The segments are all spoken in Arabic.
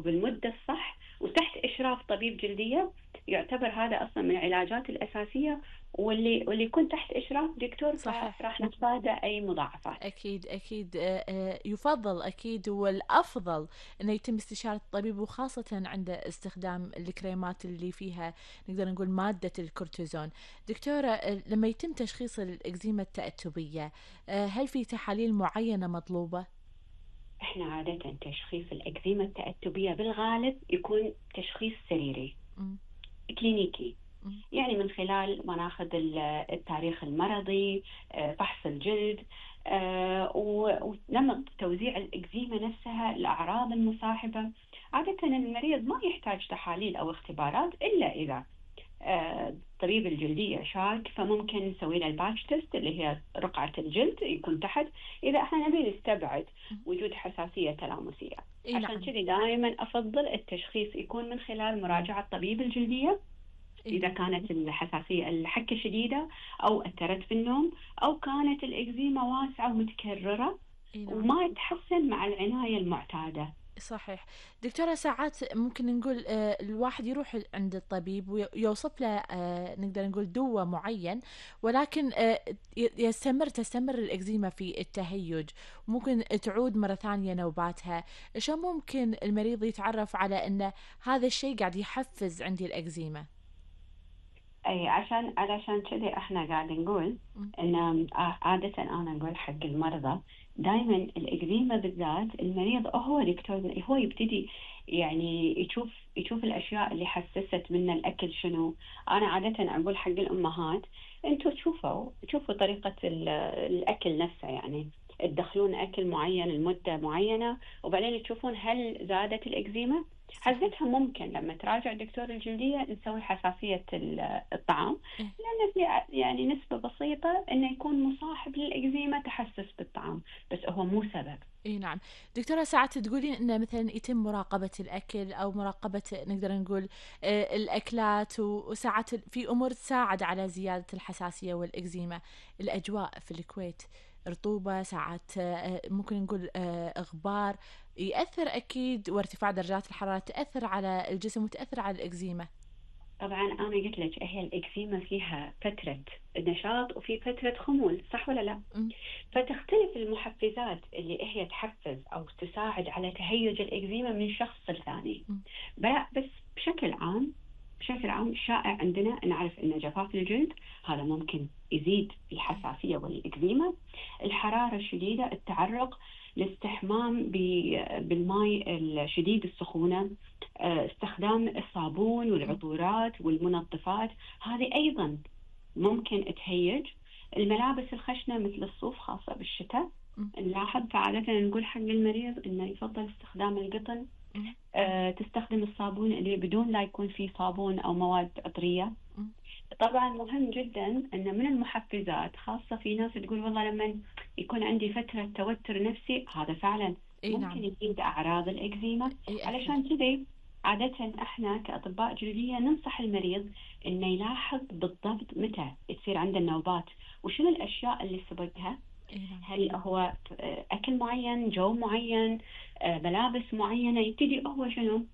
وبالمدة الصح وتحت إشراف طبيب جلدية، يعتبر هذا أصلا من العلاجات الأساسية، واللي يكون تحت إشراف دكتور صحيح. فراح نتفادى أي مضاعفات. أكيد أكيد. يفضل أكيد والأفضل أنه يتم استشارة الطبيب، وخاصة عند استخدام الكريمات اللي فيها نقدر نقول مادة الكورتيزون. دكتورة، لما يتم تشخيص الإكزيما التأتبية، هل في تحاليل معينة مطلوبة؟ إحنا عادة تشخيص الإكزيما التأتبية بالغالب يكون تشخيص سريري م- كلينيكي، م- يعني من خلال ما ناخذ التاريخ المرضي، فحص الجلد، ونمط توزيع الإكزيما نفسها، الأعراض المصاحبة. عادة المريض ما يحتاج تحاليل أو اختبارات إلا إذا طبيب الجلدية شاك، فممكن نسوي له الباتش تيست اللي هي رقعة الجلد يكون تحت، إذا احنا نبي نستبعد م. وجود حساسية تلامسية. اي عشان نعم. كذي دائما أفضل التشخيص يكون من خلال مراجعة طبيب الجلدية، اي إذا نعم. كانت الحساسية الحكة شديدة أو أثرت في النوم، أو كانت الإكزيما واسعة ومتكررة اي نعم. وما تحسن مع العناية المعتادة. صحيح. دكتورة، ساعات ممكن نقول الواحد يروح عند الطبيب ويوصف له نقدر نقول دواء معين، ولكن تستمر الإكزيما في التهيج، ممكن تعود مرة ثانية نوباتها. شو ممكن المريض يتعرف على أن هذا الشيء قاعد يحفز عندي الإكزيما؟ أي علشان كذا احنا قاعد نقول م- ان عادة انا اقول حق المرضى دائما الإكزيما بالذات المريض هو دكتور، هو يبتدي يعني يشوف الاشياء اللي حسست منه الاكل شنو. انا عادة اقول حق الامهات انتوا تشوفوا طريقة الاكل نفسه، يعني تدخلون اكل معين لمدة معينة وبعدين تشوفون هل زادت الإكزيما. صحيح. حسيتها ممكن لما تراجع دكتور الجلدية نسوي حساسية الطعام، إيه. لأن في يعني نسبة بسيطة إنه يكون مصاحب للإكزيما تحسس بالطعام، بس هو مو سبب. اي نعم. دكتورة، ساعات تقولين انه مثلا يتم مراقبة الاكل او مراقبة نقدر نقول الاكلات، وساعات في امور تساعد على زيادة الحساسية والاكزيما. الاجواء في الكويت رطوبة، ساعات ممكن نقول غبار، يأثر اكيد، وارتفاع درجات الحرارة تأثر على الجسم وتأثر على الاكزيما. طبعا أنا قلت لك هي الإكزيما فيها فترة نشاط وفي فترة خمول، صح ولا لا؟ م- فتختلف المحفزات اللي هي تحفز أو تساعد على تهيج الإكزيما من شخص لثاني. م- بس بشكل عام شائع عندنا نعرف أن جفاف الجلد هذا ممكن يزيد الحساسية والإكزيما، الحرارة الشديدة، التعرق، الاستحمام بالماء الشديد السخونة، استخدام الصابون م- والعطورات والمنظفات، هذه أيضا ممكن تهيج. الملابس الخشنة مثل الصوف خاصة بالشتاء م- نلاحظ، فعادة نقول حق المريض إنه يفضل استخدام القطن. م- تستخدم الصابون اللي بدون لا يكون فيه صابون أو مواد عطرية. م- طبعا مهم جدا أن من المحفزات، خاصة في ناس تقول والله لما يكون عندي فترة توتر نفسي، هذا فعلا اي نعم. ممكن يزيد أعراض الإكزيما. يأثر. علشان كذي عادة احنا كأطباء جلدية ننصح المريض انه يلاحظ بالضبط متى تصير عنده النوبات، وشنو الاشياء اللي سببها. اي نعم. هل هو اكل معين، جو معين، ملابس معينة، يبتدي هو شنو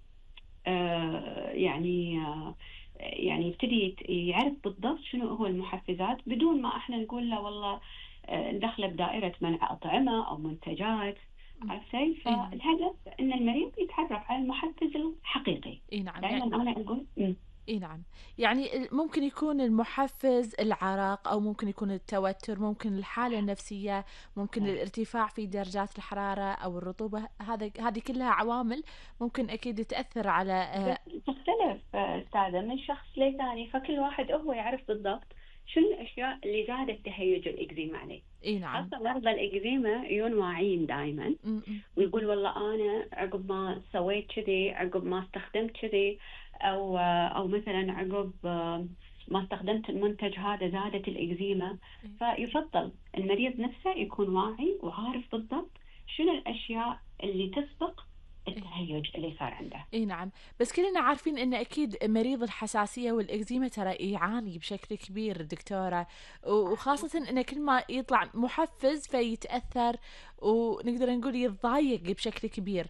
يعني يبتدي يعرف بالضبط شنو هو المحفزات، بدون ما احنا نقول له والله ندخله بدائرة منع أطعمة أو منتجات. م- عرفتي؟ اي نعم. فالهدف أن المريض يتعرف على المحفز الحقيقي. اي نعم. دائما أنا أقول اي نعم. يعني ممكن يكون المحفز العرق، او ممكن يكون التوتر، ممكن الحالة النفسية، ممكن صحيح. الارتفاع في درجات الحرارة او الرطوبة. هذه كلها عوامل ممكن اكيد تأثر على بس تختلف أستاذة من شخص لثاني، فكل واحد هو يعرف بالضبط شنو الأشياء اللي زادت تهيج الإكزيما عليه. اي نعم. خاصة مرضى الإكزيما يكون واعيين دائما، م- م- ويقول والله أنا عقب ما سويت كذي، عقب ما استخدمت كذي، أو مثلا عقب ما استخدمت المنتج هذا زادت الإكزيما. إيه. فيفضل المريض نفسه يكون واعي وعارف بالضبط شنو الأشياء اللي تسبق التهيج اللي صار عنده. اي نعم، بس كلنا عارفين ان اكيد مريض الحساسية والاكزيما ترى يعاني بشكل كبير دكتورة، وخاصة انه كل ما يطلع محفز فيتأثر، ونقدر نقول يتضايق بشكل كبير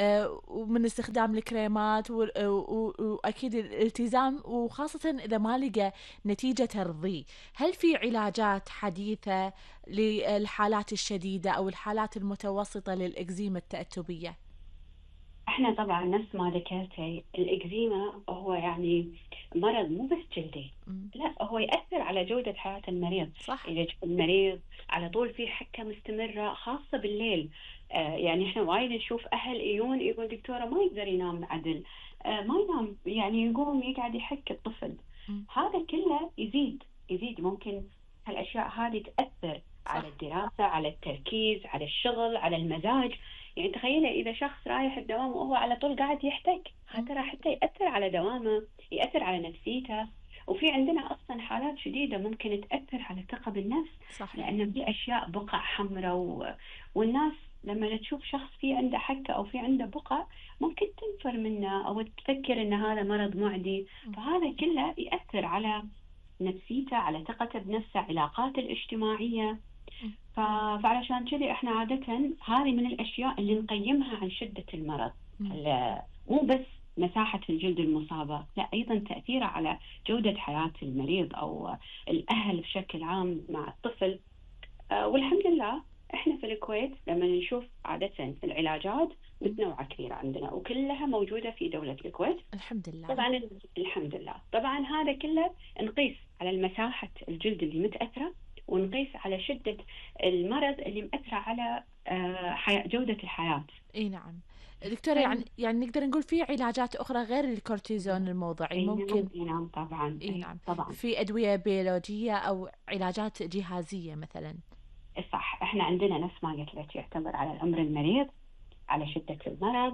ومن استخدام الكريمات واكيد الالتزام، وخاصة اذا ما لقى نتيجة ترضيه. هل في علاجات حديثة للحالات الشديدة او الحالات المتوسطة للاكزيما التأتبية؟ احنا طبعا نفس ما ذكرتي، الإكزيما هو يعني مرض مو بس جلدي، مم. لا هو يأثر على جودة حياة المريض. صح. إذا المريض على طول في حكة مستمرة خاصة بالليل، يعني احنا وايد نشوف أهل يقول دكتورة ما يقدر ينام عدل، ما ينام، يعني يقوم يقعد يحك الطفل. مم. هذا كله يزيد ممكن هالأشياء هذه تأثر على صح. الدراسة، على التركيز، على الشغل، على المزاج. يعني تخيلي إذا شخص رايح الدوام وهو على طول قاعد يحتك، مم. هذا حتى يأثر على دوامه، يأثر على نفسيته. وفي عندنا أصلا حالات شديدة ممكن تأثر على الثقة بالنفس، صحيح. لأن في أشياء بقع حمراء والناس لما تشوف شخص في عنده حكة أو في عنده بقع ممكن تنفر منه أو تفكر إن هذا مرض معدي. مم. فهذا كله يأثر على نفسيته، على ثقته بنفسه، علاقاته الاجتماعية. مم. فعلشان كذي احنا عادة هذه من الأشياء اللي نقيمها عن شدة المرض. مم. مو بس مساحة الجلد المصابة، لا أيضا تأثيرها على جودة حياة المريض أو الأهل بشكل عام مع الطفل. والحمد لله احنا في الكويت لما نشوف عادة العلاجات متنوعة كثيرة عندنا، وكلها موجودة في دولة الكويت. الحمد لله. طبعا الحمد لله، طبعا هذا كله نقيس على مساحة الجلد اللي متأثرة، ونقيس على شدة المرض اللي مأثرة على جودة الحياة. اي نعم دكتورة، يعني نقدر نقول في علاجات أخرى غير الكورتيزون الموضعي ممكن؟ اي نعم طبعا، اي نعم. طبعا في أدوية بيولوجية أو علاجات جهازية مثلا؟ صح. احنا عندنا نفس ما قلت لك، يعتمد على العمر المريض، على شدة المرض،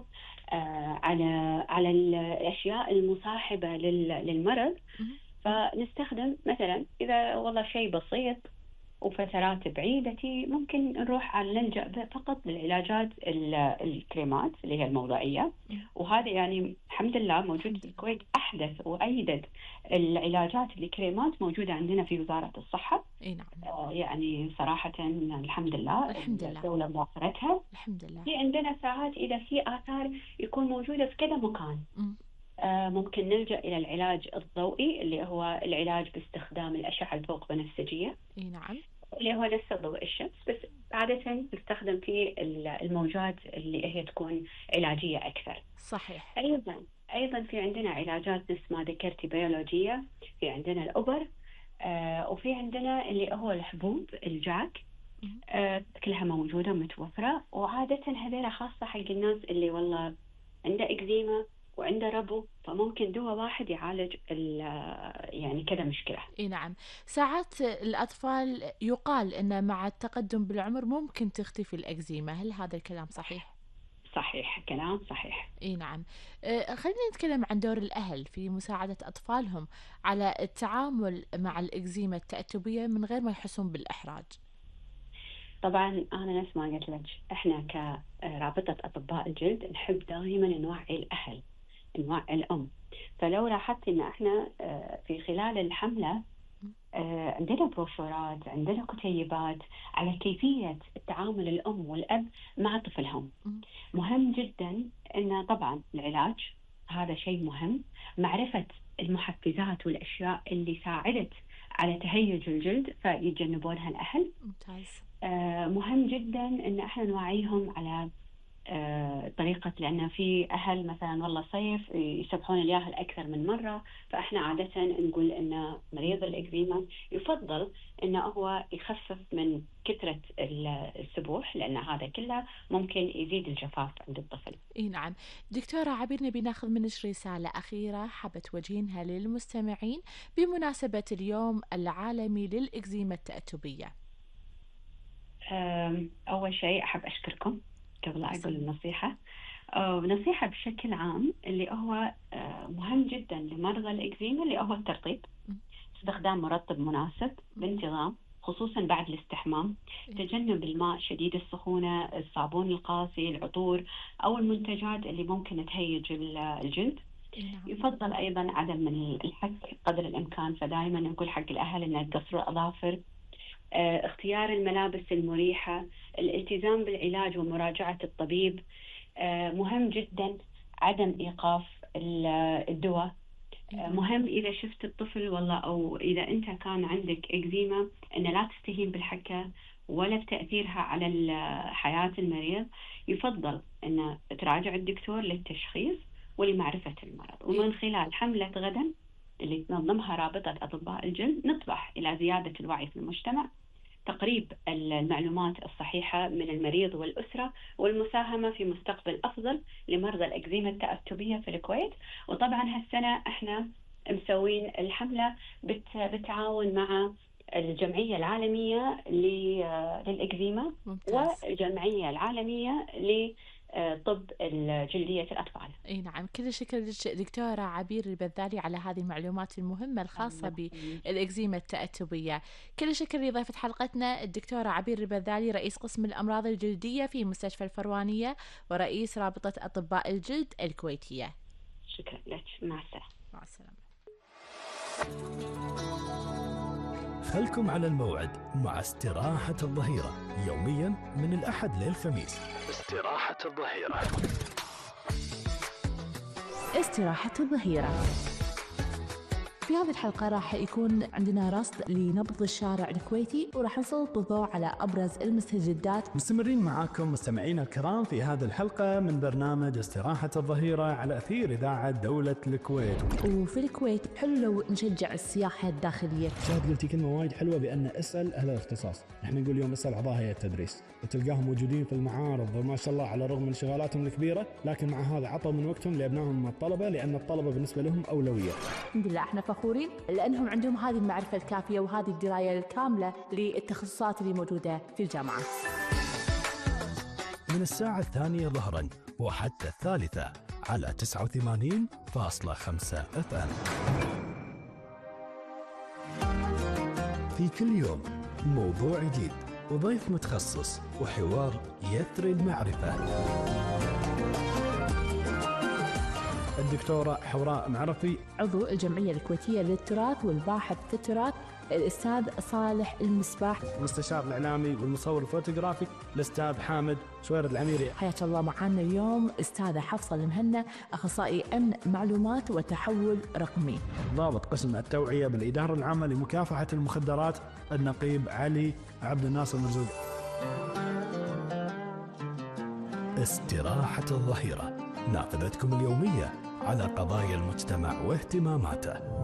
على الأشياء المصاحبة للمرض. مم. فنستخدم مثلا إذا والله شيء بسيط وفترات بعيدة ممكن نلجأ فقط للعلاجات الكريمات اللي هي الموضعية. مم. وهذا يعني الحمد لله موجود في الكويت، أحدث وأيدت العلاجات الكريمات موجودة عندنا في وزارة الصحة. اي نعم. يعني صراحة الحمد لله الحمد لله. الدولة موفرتها. الحمد لله. في عندنا ساعات إذا في آثار يكون موجودة في كذا مكان، مم. ممكن نلجأ إلى العلاج الضوئي اللي هو العلاج باستخدام الأشعة الفوق بنفسجية، اي نعم. اللي هو نفس ضوء الشمس، بس عادة نستخدم فيه الموجات اللي هي تكون علاجية أكثر. صحيح. أيضا في عندنا علاجات نفس ما ذكرتي بيولوجية، في عندنا الأبر، وفي عندنا اللي هو الحبوب الجاك. مم. كلها موجودة متوفرة، وعادة هذيلا خاصة حق الناس اللي والله عنده إكزيما وعنده ربو، فممكن دواء واحد يعالج يعني كذا مشكلة. اي نعم. ساعات الأطفال يقال أن مع التقدم بالعمر ممكن تختفي الأكزيما، هل هذا الكلام صحيح؟ صحيح، كلام صحيح. اي نعم. خلينا نتكلم عن دور الأهل في مساعدة أطفالهم على التعامل مع الإكزيما التأتبية من غير ما يحسون بالإحراج. طبعا أنا نفس ما قلت لك، إحنا كرابطة أطباء الجلد نحب دائما نوعي الأهل، نوعي الأم. فلو لاحظت إن إحنا في خلال الحملة عندنا بروشورات، عندنا كتيبات على كيفية التعامل الأم والأب مع طفلهم. مهم جدا إن طبعا العلاج هذا شيء مهم، معرفة المحفزات والأشياء اللي ساعدت على تهيج الجلد فيتجنبونها الأهل. ممتاز. مهم جدا إن احنا نوعيهم على طريقة، لأن في أهل مثلا والله صيف يسبحون الياهل أكثر من مرة، فإحنا عادة نقول إن مريض الإكزيما يفضل إنه هو يخفف من كثرة السبوح، لأن هذا كله ممكن يزيد الجفاف عند الطفل. اي نعم. دكتورة عبير، نبي ناخذ منك رسالة أخيرة حابة توجهينها للمستمعين بمناسبة اليوم العالمي للإكزيما التأتبية. أول شيء أحب أشكركم قبل أقول النصيحة. نصيحة بشكل عام اللي هو مهم جدا لمرضى الإكزيما اللي هو الترطيب، استخدام مرطب مناسب بانتظام، خصوصا بعد الاستحمام. تجنب الماء شديد السخونة، الصابون القاسي، العطور أو المنتجات اللي ممكن تهيج الجلد. يفضل أيضا عدم الحك قدر الإمكان، فدائما نقول حق الأهل أن تقصروا الأظافر. اختيار الملابس المريحة، الالتزام بالعلاج ومراجعة الطبيب. مهم جدا عدم إيقاف الدواء. مهم إذا شفت الطفل والله أو إذا أنت كان عندك إكزيما أن لا تستهين بالحكة ولا بتأثيرها على حياة المريض. يفضل أن تراجع الدكتور للتشخيص ولمعرفة المرض. ومن خلال حملة غدا اللي تنظمها رابطة أطباء الجلد نطمح إلى زيادة الوعي في المجتمع، تقريب المعلومات الصحيحة من المريض والأسرة، والمساهمة في مستقبل أفضل لمرضى الإكزيما التأتبية في الكويت. وطبعا هالسنة احنا مسوين الحملة بالتعاون مع الجمعية العالمية للإكزيما والجمعية العالمية طب جلدية الأطفال. اي نعم، كل الشكر دكتورة عبير البذالي على هذه المعلومات المهمة الخاصة بالإكزيما التأتبية. كل الشكر لضيفة حلقتنا الدكتورة عبير البذالي، رئيس قسم الأمراض الجلدية في مستشفى الفروانية ورئيس رابطة أطباء الجلد الكويتية. شكرا لك، مع السلامة. مع السلامة. خلكم على الموعد مع استراحة الظهيرة يوميا من الأحد للخميس. استراحة الظهيرة. استراحة الظهيرة. في هذه الحلقة راح يكون عندنا رصد لنبض الشارع الكويتي، وراح نسلط الضوء على أبرز المستجدات. مستمرين معاكم مستمعينا الكرام في هذه الحلقة من برنامج استراحة الظهيرة على أثير إذاعة دولة الكويت. وفي الكويت حلو لو نشجع السياحة الداخلية. شاهد قلتي كلمة وايد حلوة بأن اسأل أهل الاختصاص. احنا نقول اليوم اسأل أعضاء هيئة التدريس، وتلقاهم موجودين في المعارض وما شاء الله على الرغم من انشغالاتهم الكبيرة، لكن مع هذا عطوا من وقتهم لأبنائهم الطلبة، لأن الطلبة بالنسبة لهم أولوية. الحمد لله احنا فخورين لأنهم عندهم هذه المعرفة الكافية وهذه الدراية الكاملة للتخصصات اللي موجودة في الجامعة. من الساعة 2 ظهرا وحتى 3 على 89.5 FM. في كل يوم موضوع جديد وضيف متخصص وحوار يثري المعرفة. الدكتورة حوراء معرفي، عضو الجمعية الكويتية للتراث والباحث في التراث الأستاذ صالح المصباح، المستشار الإعلامي والمصور الفوتوغرافي الأستاذ حامد شويرد العميري. حياك الله. معنا اليوم أستاذة حفصة المهنا، أخصائي أمن معلومات وتحول رقمي، ضابط قسم التوعية بالإدارة العامة لمكافحة المخدرات النقيب علي عبد الناصر مرزوق. استراحة الظهيرة، نافذتكم اليومية على قضايا المجتمع واهتماماته.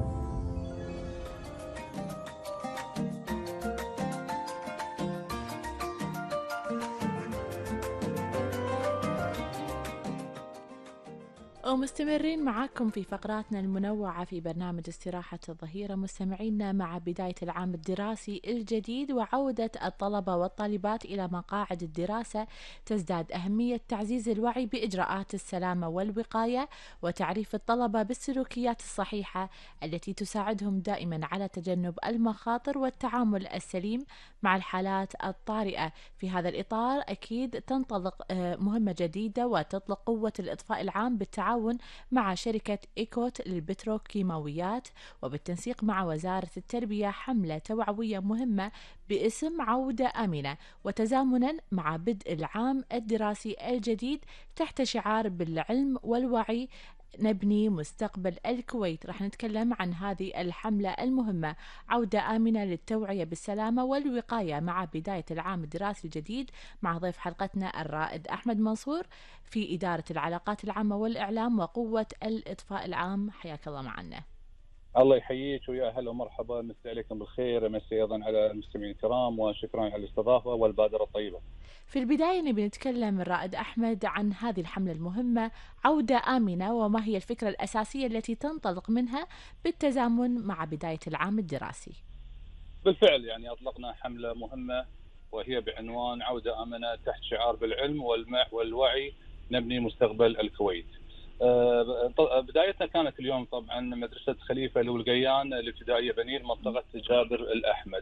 ومستمرين معاكم في فقراتنا المنوعة في برنامج استراحة الظهيرة مستمعينا مع بداية العام الدراسي الجديد وعودة الطلبة والطالبات إلى مقاعد الدراسة، تزداد أهمية تعزيز الوعي بإجراءات السلامة والوقاية وتعريف الطلبة بالسلوكيات الصحيحة التي تساعدهم دائما على تجنب المخاطر والتعامل السليم مع الحالات الطارئة. في هذا الإطار أكيد تنطلق مهمة جديدة وتطلق قوة الإطفاء العام بالتعاون مع شركة إيكوت للبتروكيماويات وبالتنسيق مع وزارة التربية حملة توعوية مهمة باسم عودة آمنة، وتزامنا مع بدء العام الدراسي الجديد تحت شعار بالعلم والوعي نبني مستقبل الكويت. راح نتكلم عن هذه الحملة المهمة عودة آمنة للتوعية بالسلامة والوقاية مع بداية العام الدراسي الجديد مع ضيف حلقتنا الرائد أحمد منصور في إدارة العلاقات العامة والإعلام وقوة الإطفاء العام. حياك الله معنا. الله يحييك ويا هلا ومرحبا، مسي عليكم بالخير، مسي أيضا على المستمعين الكرام وشكرا على الاستضافة والبادرة الطيبة. في البداية نبي نتكلم الرائد أحمد عن هذه الحملة المهمة عودة آمنة، وما هي الفكرة الأساسية التي تنطلق منها بالتزامن مع بداية العام الدراسي؟ بالفعل يعني أطلقنا حملة مهمة وهي بعنوان عودة آمنة تحت شعار بالعلم والوعي نبني مستقبل الكويت. بدايتنا كانت اليوم طبعا مدرسة خليفة لولقيان الابتدائية بنين منطقة جابر الأحمد.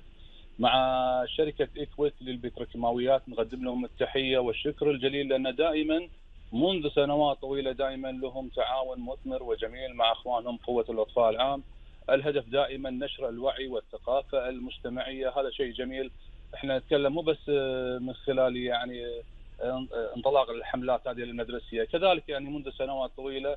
مع شركه إكويت للبتروكيماويات نقدم لهم التحيه والشكر الجليل، لان دائما منذ سنوات طويله دائما لهم تعاون مثمر وجميل مع اخوانهم قوه الاطفاء العام. الهدف دائما نشر الوعي والثقافه المجتمعيه، هذا شيء جميل. احنا نتكلم مو بس من خلال يعني انطلاق الحملات هذه المدرسيه، كذلك يعني منذ سنوات طويله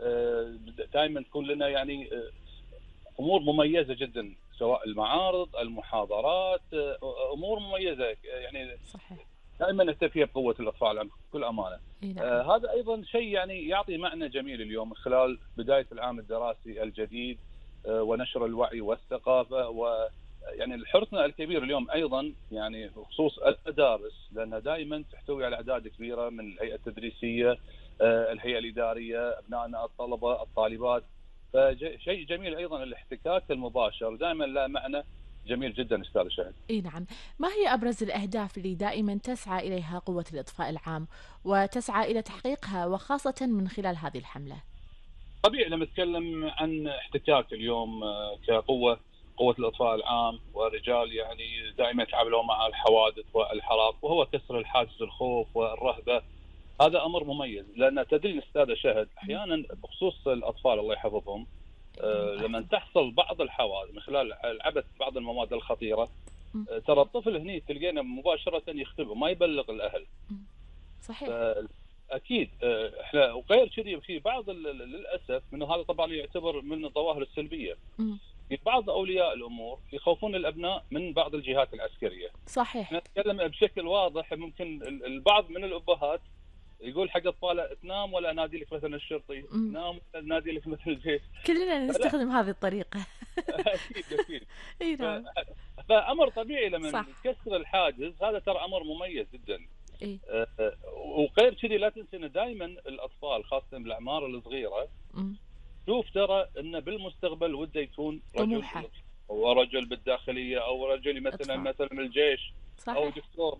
دائما تكون لنا يعني امور مميزه جدا، سواء المعارض، المحاضرات، امور مميزه يعني. صحيح. دائما نحتفي بقوه الاطفال العام بكل امانه. نعم. هذا ايضا شيء يعني يعطي معنى جميل اليوم من خلال بدايه العام الدراسي الجديد، ونشر الوعي والثقافه، ويعني حرصنا الكبير اليوم ايضا يعني بخصوص المدارس، لانها دائما تحتوي على اعداد كبيره من الهيئه التدريسيه، الهيئه الاداريه، ابنائنا الطلبه الطالبات. فشيء جميل ايضا الاحتكاك المباشر دائما له معنى جميل جدا استاذ شاهد. نعم. ما هي ابرز الاهداف اللي دائما تسعى اليها قوة الاطفاء العام وتسعى الى تحقيقها، وخاصة من خلال هذه الحملة؟ طبيعي لما نتكلم عن احتكاك اليوم كقوة الاطفاء العام ورجال يعني دائما يتعاملون مع الحوادث والحرائق، وهو كسر الحاجز الخوف والرهبة. هذا امر مميز، لان تدري استاذ شهد احيانا بخصوص الاطفال الله يحفظهم لما تحصل بعض الحوادث من خلال العبث بعض المواد الخطيره، ترى الطفل هني تلقينا مباشره يختبئ ما يبلغ الاهل. صحيح. اكيد احنا وغير كذي في بعض للاسف من هذا طبعا يعتبر من الظواهر السلبيه. في بعض اولياء الامور يخوفون الابناء من بعض الجهات العسكريه. صحيح. نتكلم بشكل واضح، ممكن البعض من الابهات يقول حق اطفاله تنام ولا انادي لك مثلا الشرطي، نام ولا انادي لك مثلا الجيش. كلنا نستخدم هذه الطريقه. اكيد. اي نعم. فامر طبيعي لما تكسر الحاجز، هذا ترى امر مميز جدا. إيه؟ وغير كذي لا تنسى ان دائما الاطفال خاصه بالاعمار الصغيره شوف ترى انه بالمستقبل وده يكون رجل ورجل بالداخليه، او رجل مثلا من الجيش. صحيح. او دكتور.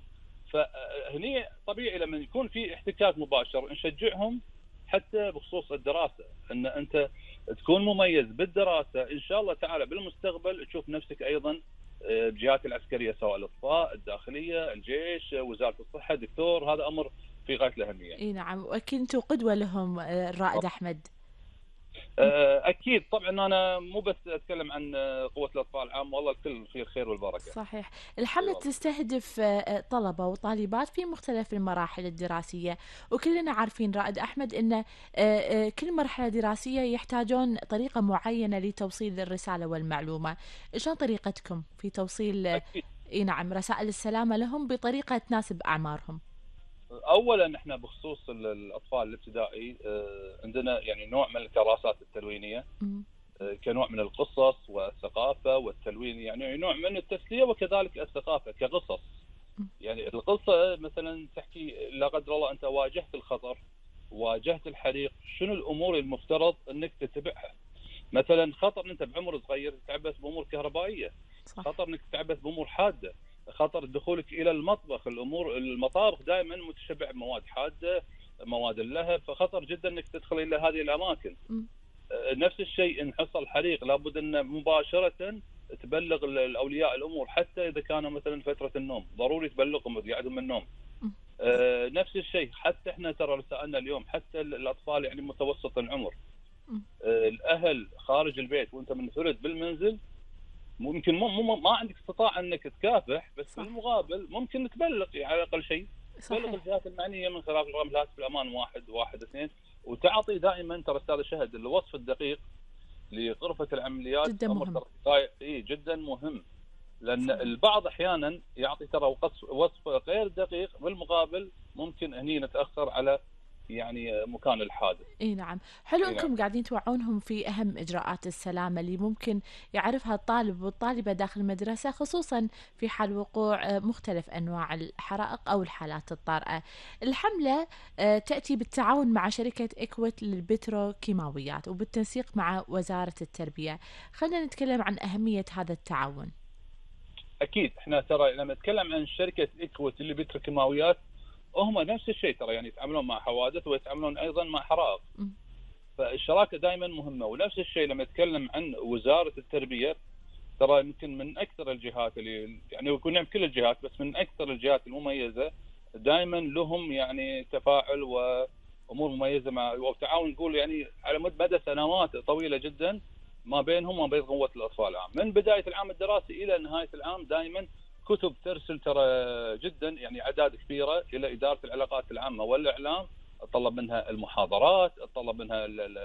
فهني طبيعي لما يكون في احتكاك مباشر نشجعهم حتى بخصوص الدراسه، ان انت تكون مميز بالدراسه ان شاء الله تعالى بالمستقبل تشوف نفسك ايضا بجهات العسكريه، سواء الاطفاء، الداخليه، الجيش، وزاره الصحه، دكتور. هذا امر في غايه الاهميه. اي نعم. وكنتوا قدوه لهم الرائد احمد. اكيد طبعا. انا مو بس اتكلم عن قوه الاطفاء العام، والله الكل فيه الخير والبركه. صحيح. الحمله تستهدف طلبه وطالبات في مختلف المراحل الدراسيه، وكلنا عارفين رائد احمد ان كل مرحله دراسيه يحتاجون طريقه معينه لتوصيل الرساله والمعلومه. شلون طريقتكم في توصيل نعم رسائل السلامه لهم بطريقه تناسب اعمارهم؟ اولا احنا بخصوص الاطفال الابتدائي عندنا يعني نوع من الكراسات التلوينيه كنوع من القصص والثقافه والتلوين، يعني نوع من التسليه وكذلك الثقافه كقصص. يعني القصه مثلا تحكي لا قدر الله انت واجهت الخطر، واجهت الحريق، شنو الامور المفترض انك تتبعها. مثلا خطر انت بعمر صغير تتعبث بامور كهربائيه، خطر انك تتعبث بامور حاده، خطر دخولك الى المطبخ، المطابخ دائما متشبع بمواد حاده، مواد اللهب، فخطر جدا انك تدخل الى هذه الاماكن. نفس الشيء ان حصل حريق لابد ان مباشره تبلغ الاولياء الامور، حتى اذا كانوا مثلا فتره النوم ضروري تبلغهم قاعدهم من النوم. نفس الشيء حتى احنا ترى رسائلنا اليوم حتى الاطفال يعني متوسط العمر، الاهل خارج البيت وانت منفرد بالمنزل ممكن ما عندك استطاعه انك تكافح، بس في المقابل ممكن تبلغ يعني على اقل شيء تبلغ الجهات المعنيه من خلال رقم الهاتف الامان 112، وتعطي دائما ترى استاذ شهد الوصف الدقيق لغرفه العمليات جدا مهم. جدا مهم، لان البعض احيانا يعطي ترى وصف غير دقيق، بالمقابل ممكن هني نتاخر على يعني مكان الحادث. اي نعم. حلو انكم قاعدين توعونهم في اهم اجراءات السلامه اللي ممكن يعرفها الطالب والطالبه داخل المدرسه، خصوصا في حال وقوع مختلف انواع الحرائق او الحالات الطارئه. الحمله تاتي بالتعاون مع شركه إكويت للبتروكيماويات وبالتنسيق مع وزاره التربيه. خلينا نتكلم عن اهميه هذا التعاون. اكيد احنا ترى لما نتكلم عن شركه إكويت للبتروكيماويات هم نفس الشيء ترى يعني يتعاملون مع حوادث ويتعاملون ايضا مع حرائق، فالشراكه دائما مهمه. ونفس الشيء لما نتكلم عن وزاره التربيه ترى يمكن من اكثر الجهات اللي يعني يكون نعم كل الجهات، بس من اكثر الجهات المميزه دائما لهم يعني تفاعل وامور مميزه مع وتعاون نقول يعني على مدى سنوات طويله جدا ما بينهم وما بين قوه الاطفال العام. من بدايه العام الدراسي الى نهايه العام دائما كتب ترسل ترى جدا يعني اعداد كبيره الى اداره العلاقات العامه والاعلام، طلب منها المحاضرات، طلب منها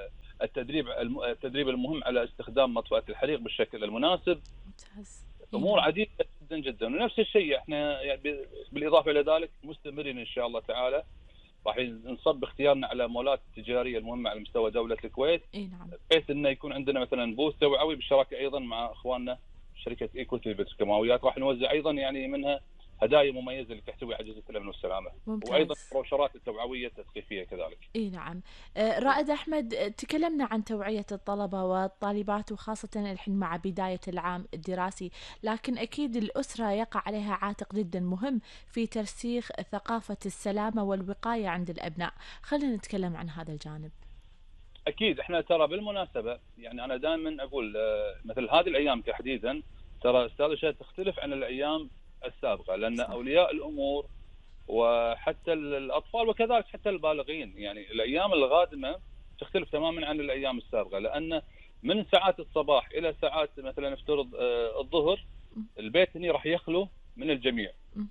التدريب المهم على استخدام مطفئة الحريق بالشكل المناسب. ممتاز. امور عديده جدا جدا. ونفس الشيء احنا يعني بالاضافه الى ذلك مستمرين ان شاء الله تعالى راح نصب اختيارنا على مولات التجاريه المهمه على مستوى دوله الكويت. نعم. بحيث انه يكون عندنا مثلا بوث توعوي بالشراكه ايضا مع اخواننا شركه ايكوتي للكيماويات، راح نوزع ايضا يعني منها هدايا مميزه اللي تحتوي على جزء الامن والسلامه. ممتاز. وايضا بروشرات التوعويه التثقيفيه كذلك. نعم. رائد احمد، تكلمنا عن توعيه الطلبه والطالبات وخاصه الحين مع بدايه العام الدراسي، لكن اكيد الاسره يقع عليها عاتق جدا مهم في ترسيخ ثقافه السلامه والوقايه عند الابناء. خلينا نتكلم عن هذا الجانب. اكيد احنا ترى بالمناسبه يعني انا دائما اقول مثل هذه الايام تحديدا ترى استاذ شهد تختلف عن الايام السابقه، لان صح. اولياء الامور وحتى الاطفال وكذلك حتى البالغين يعني الايام القادمه تختلف تماما عن الايام السابقه، لان من ساعات الصباح الى ساعات مثلا نفترض الظهر البيت هنا راح يخلو من الجميع.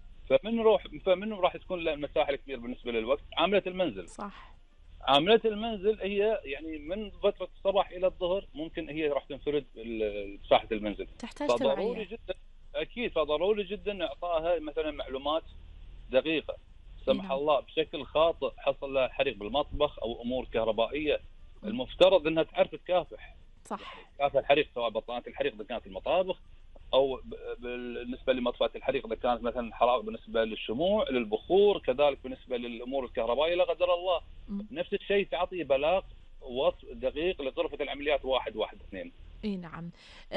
فمن راح تكون له المساحه الكبيره بالنسبه للوقت؟ عامله المنزل. صح. عامله المنزل هي يعني من فتره الصباح الى الظهر ممكن هي راح تنفرد بساحه المنزل. تحتاج فضروري توعيه. جدا اكيد فضروري جدا اعطائها مثلا معلومات دقيقه. سمح الله بشكل خاطئ حصل لها حريق بالمطبخ او امور كهربائيه، المفترض انها تعرف تكافح. صح. تكافح الحريق سواء بطانات الحريق اذا كانت المطابخ او بالنسبه لمطفاه الحريق اذا كانت مثلا حرائق بالنسبه للشموع للبخور، كذلك بالنسبه للامور الكهربائيه لا قدر الله. نفس الشيء تعطي بلاغ وصف دقيق لغرفه العمليات 112. نعم.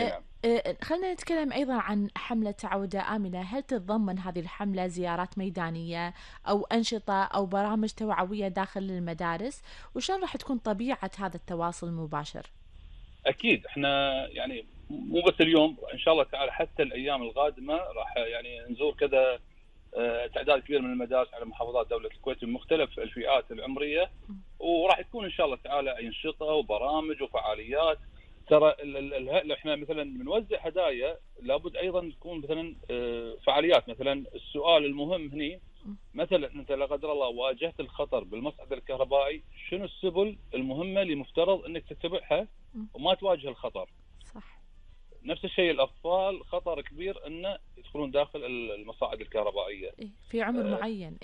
خلينا نتكلم أيضا عن حملة عودة آمنة. هل تتضمن هذه الحملة زيارات ميدانية أو أنشطة أو برامج توعوية داخل المدارس؟ وشلون راح تكون طبيعة هذا التواصل المباشر؟ أكيد احنا يعني مو بس اليوم، إن شاء الله تعالى حتى الأيام القادمة راح يعني نزور كذا تعداد كبير من المدارس على محافظات دولة الكويت من مختلف الفئات العمرية، وراح تكون إن شاء الله تعالى أنشطة وبرامج وفعاليات. ترى احنا مثلا بنوزع هدايا لابد ايضا تكون مثلا فعاليات. مثلا السؤال المهم هني مثلا انت لا قدر الله واجهت الخطر بالمصعد الكهربائي، شنو السبل المهمه اللي مفترض انك تتبعها وما تواجه الخطر؟ صح. نفس الشيء الاطفال خطر كبير انه يدخلون داخل المصاعد الكهربائية في عمر معين.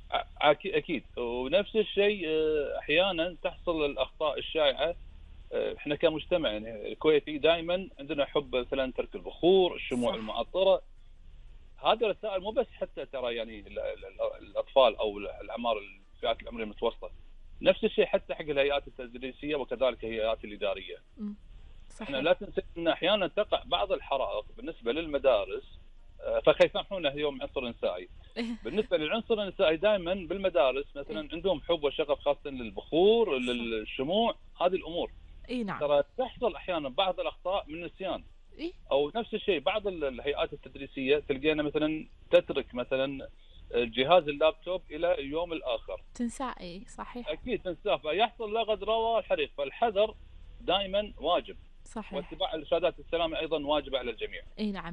اكيد. ونفس الشيء احيانا تحصل الاخطاء الشائعه. احنا كمجتمع يعني الكويتي دائما عندنا حب مثلا ترك البخور، الشموع المعطره. هذه الرسائل مو بس حتى ترى يعني الاطفال او الاعمار الفئات العمريه المتوسطه، نفس الشيء حتى حق الهيئات التدريسيه وكذلك الهيئات الاداريه. صحيح. احنا لا ننسى ان احيانا تقع بعض الحرائق بالنسبه للمدارس، فيسامحونا يوم عنصر نسائي. بالنسبه للعنصر النسائي دائما بالمدارس مثلا عندهم حب وشغف خاصه للبخور للشموع، هذه الامور. نعم. ترى تحصل احيانا بعض الاخطاء من نسيان. او نفس الشيء بعض الهيئات التدريسيه تلقينا مثلا تترك مثلا جهاز اللابتوب الى اليوم الاخر، تنساه. صحيح. اكيد تنساه، فيحصل لا قدر الله الحريق. فالحذر دائما واجب. صحيح. واتباع ارشادات السلامه ايضا واجب على الجميع. نعم.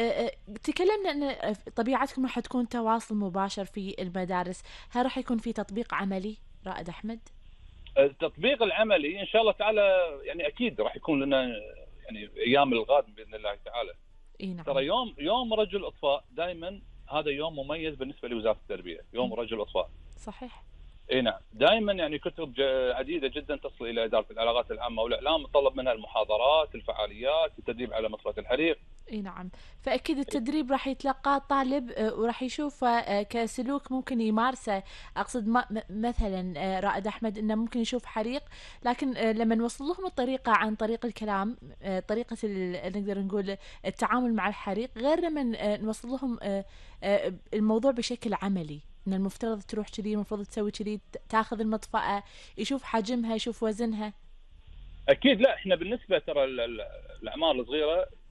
تكلمنا ان طبيعتكم راح تكون تواصل مباشر في المدارس، هل راح يكون في تطبيق عملي رائد احمد؟ التطبيق العملي ان شاء الله تعالى يعني اكيد راح يكون لنا يعني ايام القادم باذن الله تعالى. نعم. ترى يوم رجل الاطفاء دائما هذا يوم مميز بالنسبه لوزاره التربيه، يوم رجل الاطفاء. صحيح. نعم. دائما يعني كتب عديده جدا تصل الى اداره العلاقات العامه والاعلام، طلب منها المحاضرات، الفعاليات، التدريب على مطفاه الحريق. نعم. فأكيد التدريب راح يتلقاه الطالب وراح يشوفه كسلوك ممكن يمارسه. أقصد مثلا رائد أحمد إنه ممكن يشوف حريق، لكن لما نوصل لهم الطريقة عن طريق الكلام، طريقة نقدر نقول التعامل مع الحريق، غير لما نوصل لهم الموضوع بشكل عملي، إن المفترض تروح كذي، المفروض تسوي كذي، تاخذ المطفأة، يشوف حجمها، يشوف وزنها. أكيد. لا احنا بالنسبة ترى الأعمار الصغيرة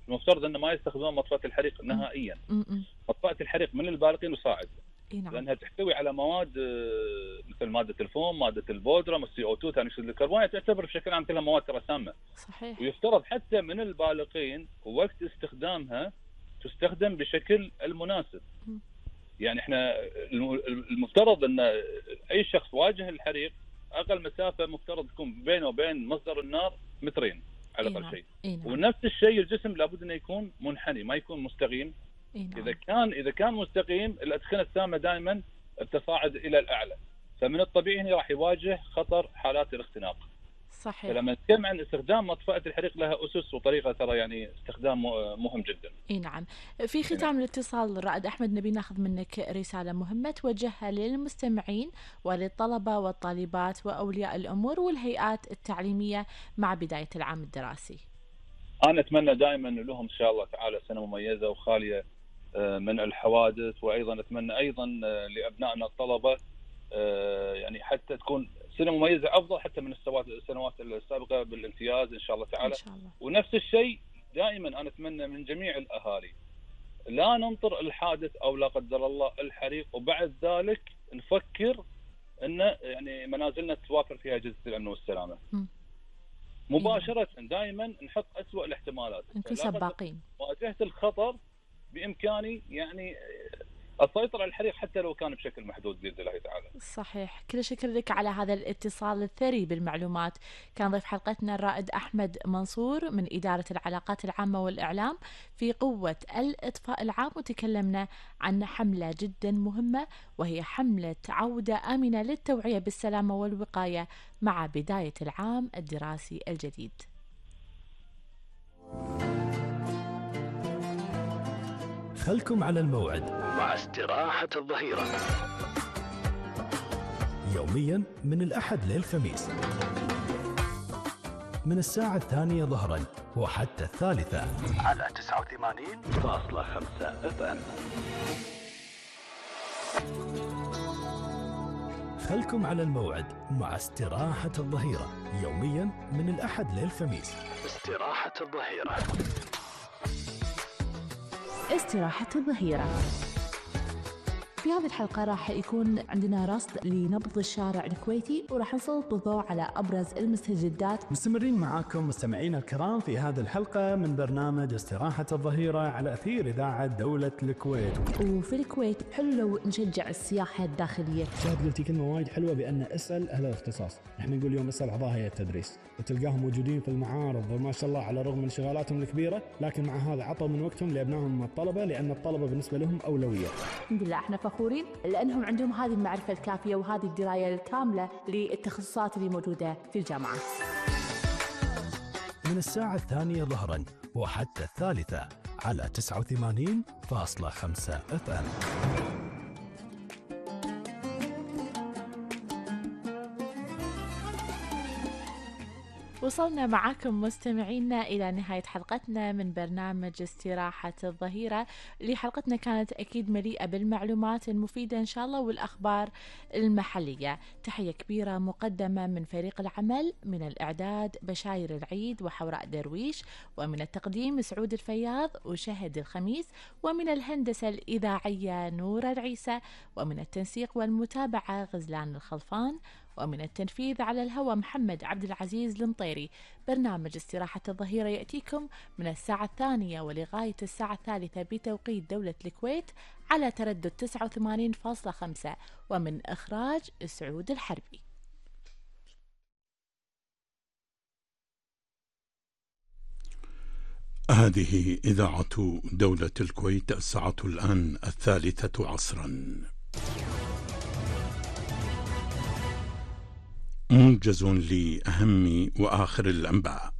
المفترض أن ما يستخدمون مطفأة الحريق نهائيا. مطفأة الحريق من البالغين وصاعد، لأنها تحتوي على مواد مثل مادة الفوم، مادة البودرة، الCO2، ثاني أكسيد الكربون، تعتبر بشكل عام كلها مواد ترى سامة. صحيح. ويفترض حتى من البالغين وقت استخدامها تستخدم بشكل المناسب. يعني احنا المفترض ان اي شخص واجه الحريق اقل مسافه مفترض تكون بينه وبين مصدر النار 2 متر على اقل شيء. ونفس الشيء الجسم لابد انه يكون منحني، ما يكون مستقيم. اذا كان مستقيم الادخنه السامه دائما تصاعد الى الاعلى، فمن الطبيعي انه راح يواجه خطر حالات الاختناق. صحيح. فلما نتكلم عن استخدام مطفأة الحريق لها أسس وطريقة ترى يعني استخدام مهم جدا. نعم. في ختام الاتصال رائد أحمد نبي ناخذ منك رسالة مهمة توجهها للمستمعين وللطلبة والطالبات وأولياء الأمور والهيئات التعليمية مع بداية العام الدراسي. أنا أتمنى دائما لهم إن شاء الله تعالى سنة مميزة وخالية من الحوادث، وأيضا أتمنى أيضا لأبنائنا الطلبة يعني حتى تكون سنة مميزة أفضل حتى من السنوات السابقة بالامتياز إن شاء الله تعالى. إن شاء الله. ونفس الشيء دائما أنا أتمنى من جميع الأهالي لا ننطر الحادث أو لا قدر الله الحريق وبعد ذلك نفكر أن يعني منازلنا تتوافر فيها أجهزة الأمن والسلامة. مباشرة دائما نحط أسوأ الاحتمالات، نكون سباقين. واجهة الخطر بإمكاني يعني السيطرة على الحريق حتى لو كان بشكل محدود بإذن الله تعالى. صحيح. كل شكر لك على هذا الاتصال الثري بالمعلومات. كان ضيف حلقتنا الرائد أحمد منصور من إدارة العلاقات العامة والإعلام في قوة الإطفاء العام، وتكلمنا عن حملة جدا مهمة وهي حملة عودة آمنة للتوعية بالسلامة والوقاية مع بداية العام الدراسي الجديد. خلكم على الموعد مع استراحة الظهيرة يوميا من الأحد للخميس من الساعة 2 ظهرا وحتى 3 على 89.5 FM. خلكم على الموعد مع استراحة الظهيرة يوميا من الأحد للخميس. استراحة الظهيرة. استراحة الظهيرة. في هذه الحلقة راح يكون عندنا رصد لنبض الشارع الكويتي، وراح نسلط الضوء على أبرز المستجدات. مستمرين معاكم مستمعينا الكرام في هذه الحلقة من برنامج استراحة الظهيرة على أثير إذاعة دولة الكويت. وفي الكويت حلو لو نشجع السياحة الداخلية. شاهد قلتي كلمة وايد حلوة بأن اسأل أهل الاختصاص. احنا نقول اليوم اسأل أعضاء هيئة التدريس، وتلقاهم موجودين في المعارض وما شاء الله على الرغم من انشغالاتهم الكبيرة، لكن مع هذا عطوا من وقتهم لأبنائهم الطلبة، لأن الطلبة بالنسبة لهم أولوية. الحمد لله احنا فخورين لأنهم عندهم هذه المعرفة الكافية وهذه الدراية الكاملة للتخصصات اللي موجودة في الجامعة. من الساعة 2 ظهرا وحتى 3 على 89.5 FM. وصلنا معكم مستمعينا إلى نهاية حلقتنا من برنامج استراحة الظهيرة. اللي حلقتنا كانت أكيد مليئة بالمعلومات المفيدة إن شاء الله والأخبار المحلية. تحية كبيرة مقدمة من فريق العمل، من الإعداد بشاير العيد وحوراء درويش، ومن التقديم سعود الفياض وشهد الخميس، ومن الهندسة الإذاعية نور العيسى، ومن التنسيق والمتابعة غزلان الخلفان، ومن التنفيذ على الهواء محمد عبد العزيز المطيري. برنامج استراحة الظهيرة يأتيكم من الساعة 2 ولغاية الساعة 3 بتوقيت دولة الكويت على تردد 89.5 ومن إخراج سعود الحربي. هذه إذاعة دولة الكويت. الساعة الآن 3 عصرا. موجز لأهم وآخر الأنباء.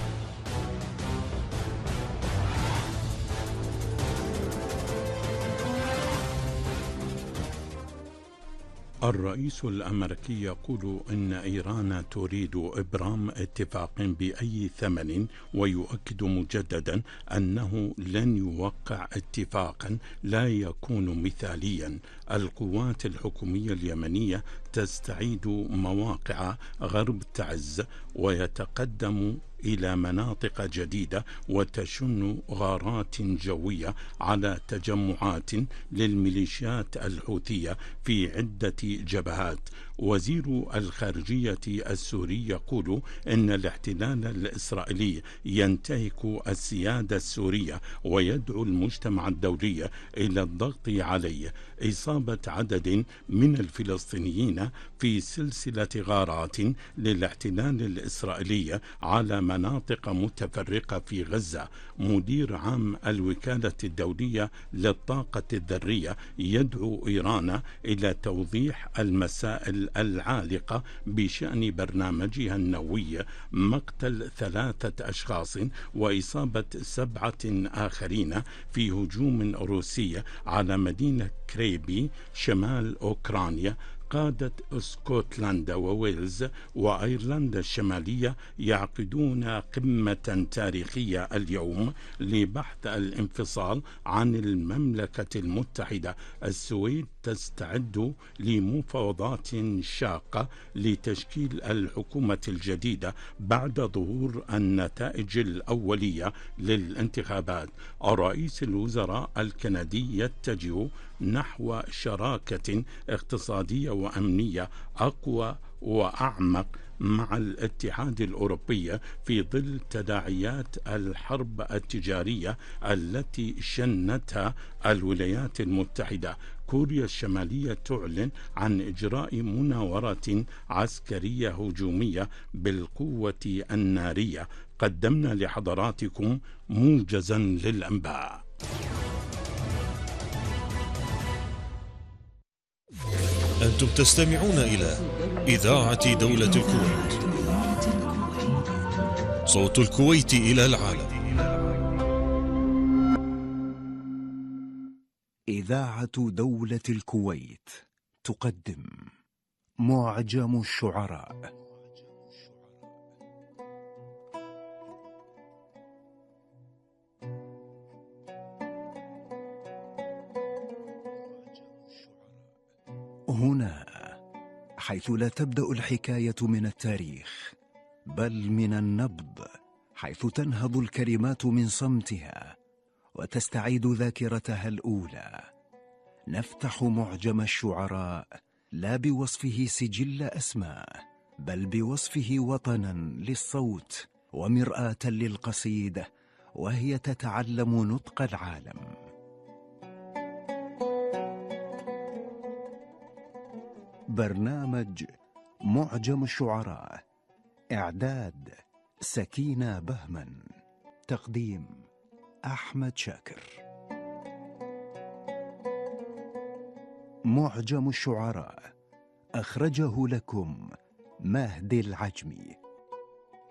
الرئيس الأمريكي يقول إن إيران تريد إبرام اتفاق بأي ثمن، ويؤكد مجددا أنه لن يوقع اتفاقا لا يكون مثاليا. القوات الحكومية اليمنية تستعيد مواقع غرب تعز ويتقدم إلى مناطق جديدة وتشن غارات جوية على تجمعات للميليشيات الحوثية في عدة جبهات. وزير الخارجية السوري يقول إن الاحتلال الإسرائيلي ينتهك السيادة السورية ويدعو المجتمع الدولي إلى الضغط عليه. إصابة عدد من الفلسطينيين في سلسلة غارات للاحتلال الإسرائيلي على مناطق متفرقة في غزة. مدير عام الوكالة الدولية للطاقة الذرية يدعو إيران إلى توضيح المسائل العالقة بشأن برنامجها النووي. مقتل 3 أشخاص وإصابة 7 آخرين في هجوم روسي على مدينة كريبي شمال أوكرانيا. قادة اسكتلندا وويلز وأيرلندا الشمالية يعقدون قمة تاريخية اليوم لبحث الانفصال عن المملكة المتحدة. السويد تستعد لمفاوضات شاقة لتشكيل الحكومة الجديدة بعد ظهور النتائج الأولية للانتخابات. رئيس الوزراء الكندي يتجه نحو شراكة اقتصادية وأمنية أقوى وأعمق مع الاتحاد الأوروبي في ظل تداعيات الحرب التجارية التي شنتها الولايات المتحدة. كوريا الشمالية تعلن عن إجراء مناورة عسكرية هجومية بالقوة النارية. قدمنا لحضراتكم موجزا للأنباء. أنتم تستمعون إلى إذاعة دولة الكويت، صوت الكويت إلى العالم. إذاعة دولة الكويت تقدم معجم الشعراء. هنا حيث لا تبدأ الحكاية من التاريخ بل من النبض، حيث تنهض الكلمات من صمتها وتستعيد ذاكرتها الأولى. نفتح معجم الشعراء لا بوصفه سجل أسماء، بل بوصفه وطنا للصوت ومرآة للقصيدة، وهي تتعلم نطق العالم. برنامج معجم الشعراء، إعداد سكينة بهمن، تقديم أحمد شاكر. معجم الشعراء أخرجه لكم مهدي العجمي.